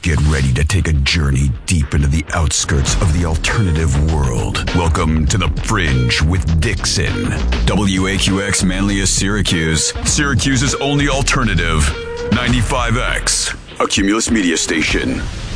Get ready to take a journey deep into the outskirts of the alternative world. Welcome to The Fringe with Dixon. WAQX Manlius Syracuse. Syracuse's only alternative. 95X. A Cumulus media station.